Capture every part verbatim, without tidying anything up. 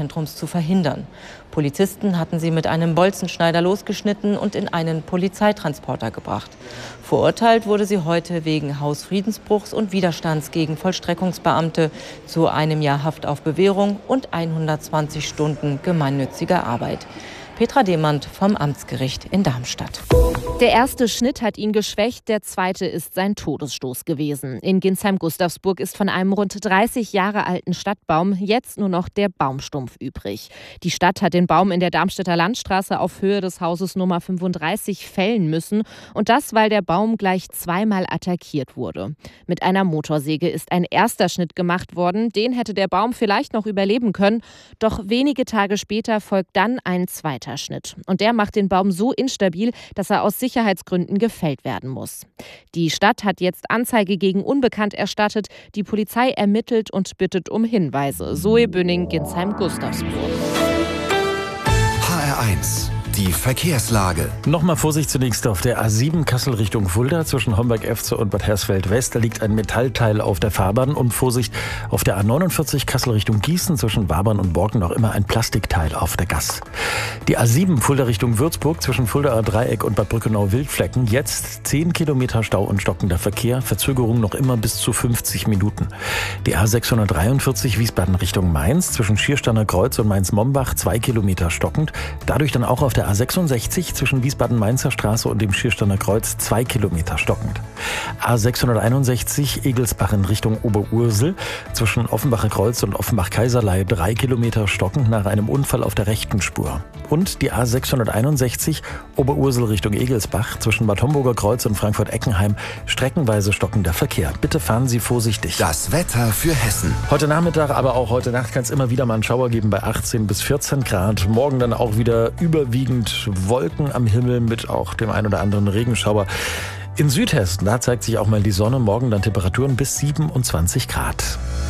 Stadtzentrums zu verhindern. Polizisten hatten sie mit einem Bolzenschneider losgeschnitten und in einen Polizeitransporter gebracht. Verurteilt wurde sie heute wegen Hausfriedensbruchs und Widerstands gegen Vollstreckungsbeamte zu einem Jahr Haft auf Bewährung und hundertzwanzig Stunden gemeinnütziger Arbeit. Petra Demand vom Amtsgericht in Darmstadt. Der erste Schnitt hat ihn geschwächt, der zweite ist sein Todesstoß gewesen. In Ginsheim-Gustavsburg ist von einem rund dreißig Jahre alten Stadtbaum jetzt nur noch der Baumstumpf übrig. Die Stadt hat den Baum in der Darmstädter Landstraße auf Höhe des Hauses Nummer fünfunddreißig fällen müssen. Und das, weil der Baum gleich zweimal attackiert wurde. Mit einer Motorsäge ist ein erster Schnitt gemacht worden. Den hätte der Baum vielleicht noch überleben können. Doch wenige Tage später folgt dann ein zweiter Schnitt. Und der macht den Baum so instabil, dass er aus Sicherheitsgründen gefällt werden muss. Die Stadt hat jetzt Anzeige gegen Unbekannt erstattet. Die Polizei ermittelt und bittet um Hinweise. Zoe Bünning, Ginsheim-Gustavsburg. H R eins. Die Verkehrslage. Nochmal Vorsicht zunächst auf der A sieben Kassel Richtung Fulda zwischen Homberg-Efze und Bad Hersfeld-West. Da liegt ein Metallteil auf der Fahrbahn. Und Vorsicht auf der A neunundvierzig Kassel Richtung Gießen zwischen Wabern und Borken noch immer ein Plastikteil auf der Gass. Die A sieben Fulda Richtung Würzburg zwischen Fuldaer Dreieck und Bad Brückenau-Wildflecken. Jetzt zehn Kilometer Stau und stockender Verkehr. Verzögerung noch immer bis zu fünfzig Minuten. Die A sechshundertdreiundvierzig Wiesbaden Richtung Mainz zwischen Schiersteiner Kreuz und Mainz-Mombach zwei Kilometer stockend. Dadurch dann auch auf der A sechsundsechzig zwischen Wiesbaden-Mainzer Straße und dem Schiersteiner Kreuz zwei Kilometer stockend. A sechshunderteinundsechzig Egelsbach in Richtung Oberursel zwischen Offenbacher Kreuz und Offenbach-Kaiserlei drei Kilometer stockend nach einem Unfall auf der rechten Spur. Und die A sechshunderteinundsechzig Oberursel Richtung Egelsbach zwischen Bad Homburger Kreuz und Frankfurt-Eckenheim streckenweise stockender Verkehr. Bitte fahren Sie vorsichtig. Das Wetter für Hessen. Heute Nachmittag, aber auch heute Nacht kann es immer wieder mal einen Schauer geben bei achtzehn bis vierzehn Grad. Morgen dann auch wieder überwiegend Wolken am Himmel mit auch dem ein oder anderen Regenschauer. In Südhessen, da zeigt sich auch mal die Sonne. Morgen dann Temperaturen bis siebenundzwanzig Grad.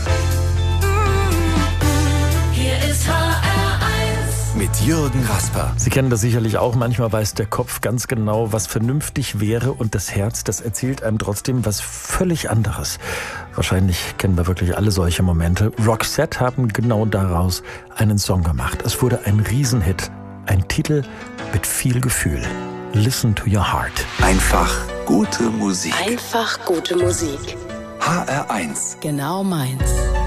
Hier ist H R eins mit Jürgen Rasper. Sie kennen das sicherlich auch. Manchmal weiß der Kopf ganz genau, was vernünftig wäre. Und das Herz, das erzählt einem trotzdem was völlig anderes. Wahrscheinlich kennen wir wirklich alle solche Momente. Roxette haben genau daraus einen Song gemacht. Es wurde ein Riesenhit. Ein Titel mit viel Gefühl. Listen to your heart. Einfach gute Musik. Einfach gute Musik. H R eins. Genau meins.